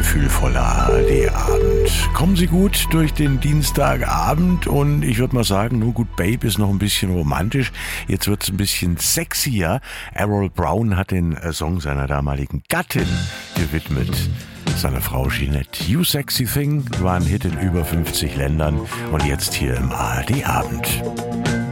gefühlvoller ARD-Abend. Kommen Sie gut durch den Dienstagabend und ich würde mal sagen, No Good Babe ist noch ein bisschen romantisch. Jetzt wird es ein bisschen sexier. Errol Brown hat den Song seiner damaligen Gattin gewidmet. Seine Frau Jeanette. You Sexy Thing war ein Hit in über 50 Ländern und jetzt hier im ARD-Abend.